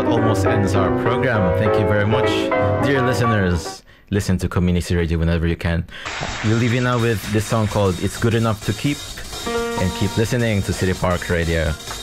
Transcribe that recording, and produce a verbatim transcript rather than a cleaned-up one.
almost ends our program. Thank you very much, dear listeners. Listen to community radio whenever you can. We'll leave you now with this song called It's Good Enough to Keep, and keep listening to City Park Radio.